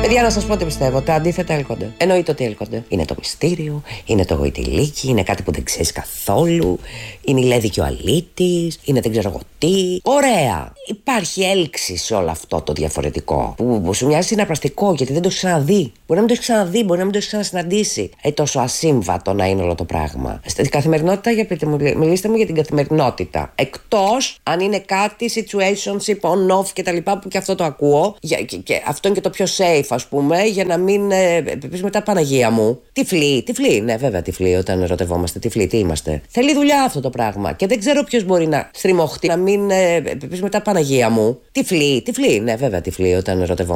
Παιδιά, να σας πω τι πιστεύω. Τα αντίθετα έλκονται. Εννοείται ότι έλκονται. Είναι το μυστήριο, είναι το γοητηλίκι, είναι κάτι που δεν ξέρεις καθόλου. Είναι η Λέδη και ο Αλήτης, είναι δεν ξέρω εγώ τι. Ωραία! Υπάρχει έλξη σε όλο αυτό το διαφορετικό. Που σου μοιάζει συναρπαστικό γιατί δεν το έχεις ξαναδεί. Μπορεί να μην το έχεις ξαναδεί, μπορεί να μην το έχεις ξανασυναντήσει. Τόσο ασύμβατο να είναι όλο το πράγμα. Στην καθημερινότητα, για πείτε μου, μιλήστε μου για την καθημερινότητα. Εκτός αν είναι κάτι, situationship, on-off κτλ. Που και αυτό το ακούω. Και αυτό είναι και το πιο safe, ας πούμε, για να μην πεις μετά Παναγία μου. Τυφλή, ναι, βέβαια τυφλή όταν ερωτευόμαστε. Τυφλή, τι είμαστε. Θέλει δουλειά αυτό το πράγμα. Και δεν ξέρω ποιος μπορεί να στριμωχτεί, να μην πεις μετά Παναγία μου. Τυφλή, ναι, βέβαια τυφλή όταν ερωτευόμαστε.